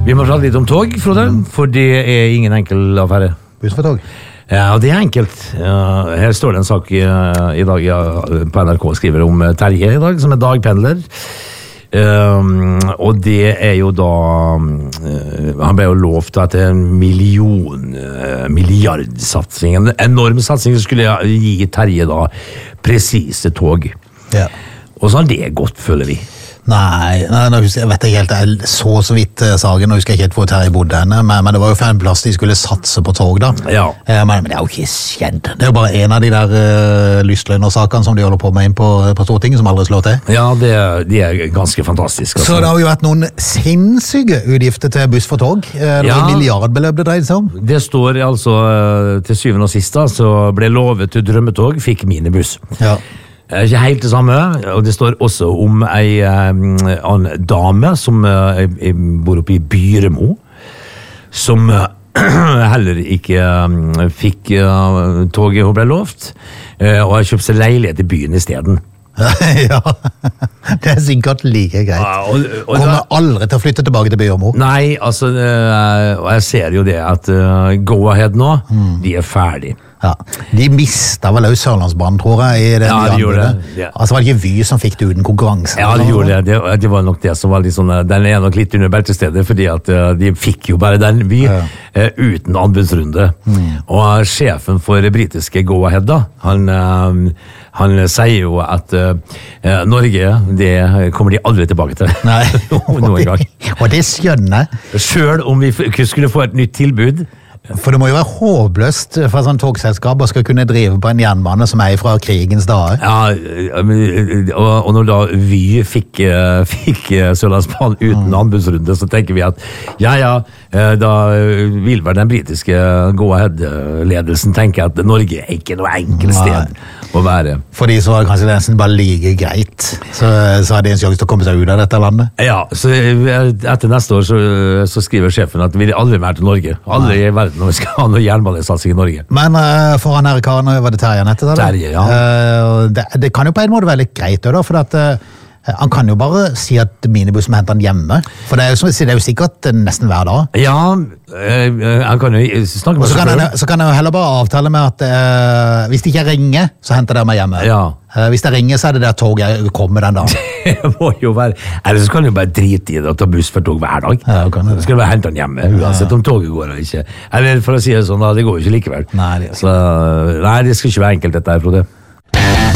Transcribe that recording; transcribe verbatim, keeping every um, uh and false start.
Vi må prate litt om tog, Frode, for det er ingen enkel affære. Buss for tog? Ja, det er enkelt. Ja, her står det en sak i, i dag ja, på N R K skriver om Terje i dag, som er dagpendler. Um, og det er jo da uh, han ble jo lovt at en million uh, milliardsatsing, en enorm satsing som skulle gi Terje da presise tog. Ja. Og så har det gått, føler vi. Nei, nei nå husker, jeg vet ikke helt, jeg så så vidt uh, saken, nå husker jeg ikke helt hvor Terje bodde henne, men, men det var jo for en plass de skulle satse på tog da. Ja. Eh, men, men det er jo ikke skjedd. Det er jo bare en av de der uh, lystlønnersakene som de holder på med inn på, på Stortinget, som aldri slår til. Ja, det, de er ganske fantastiske. Altså. Så det har jo vært noen sinnssyke utgifter til buss for tog. Det var Ja. en milliardbeløp det dreide seg om. Det står altså til syvende og sist da, så ble lovet til drømmetog, fikk minibuss. Ja. Ikke helt det samme, og det står også om ei en dame som uh, bor oppe i Byremo, som uh, heller ikke um, fikk uh, toget hun ble lovt, uh, og har kjøpt seg leilighet i byen i stedet. Ja, det er sikkert like greit. Ja, og, og Kommer da, aldri til å flytte tilbake til Byremo. nei, altså, uh, og jeg ser jo det at uh, Go Ahead nå, mm. de er ferdig. Ja, de mistet vel også Sørlandsbanen, tror jeg, i den Ja, de nye gjorde anbudet. det. Ja. Altså var det ikke Vy som fikk det uten konkurranse? Ja, de gjorde det. det. Det var nok det som var litt sånn, den er nok litt under beltestedet, fordi at uh, de fikk jo bare den Vy, Ja. uh, uten anbudsrunde. Mm. Og uh, sjefen for britiske Go Ahead da, han, uh, han sier jo at uh, Norge, det kommer de aldri tilbake til. Nei, Noen gang. og det skjønner jeg. Selv om vi f- skulle få et nytt tilbud, For det må jo være håpløst for sånn togselskap å skal kunne drive på en jernbane som er fra krigens dager. ja, men, og, og når da Vy fikk, uh, fikk uh, Sørlandsbanen uten mm. anbudsrunde, så tenker vi at ja, ja, uh, da vil vel den britiske Go Ahead-ledelsen tenke at Norge er ikke noe enkelt sted å være. For de så var det kanskje nesten bare like greit, så, så hadde de en sjanse til å komme seg ut av dette landet. Ja, så uh, etter neste år så, så skriver sjefen at vi vil aldri være til Norge. Aldri i verden når vi skal ha noe jernbanesatsing i Norge. Men uh, for han her karen, var det Terje nettet? Eller? Terje, ja. Uh, det, det kan jo på en måte være litt greit da, for at uh, han kan jo bare si at minibussen henter han hjemme. For det er jo, det er jo sikkert nesten hver dag. Ja, øh, han kan jo snakke med Og så kan, seg han, så kan han jo heller bare avtale med at uh, hvis de ikke ringer, så henter de meg hjemme. Ja. Uh, hvis det ringer, så er det der toget kommer den dagen. Det må jo være. Eller så kan du bare drite i det og ta buss for tog hver dag. Ja, kan det. Så skal du bare hente han hjemme, uansett om toget går eller ikke. Eller for å si det sånn, da, det går jo ikke likevel. Nei, det er så, nei, det skal ikke være enkelt dette her, Frode.